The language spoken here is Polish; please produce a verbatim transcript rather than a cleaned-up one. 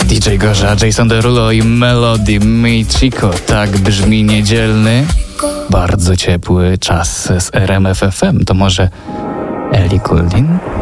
D J Gorza, Jason Derulo i Melody Mi Chico. Tak brzmi niedzielny, bardzo ciepły czas z R M F F M. To może Ellie Goulding?